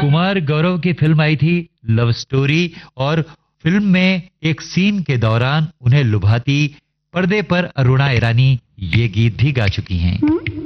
कुमार गौरव की फिल्म आई थी love story और फिल्म में एक सीन के दौरान उन्हें लुभाती पर्दे पर अरुणा ईरानी ये गीत भी गा चुकी हैं।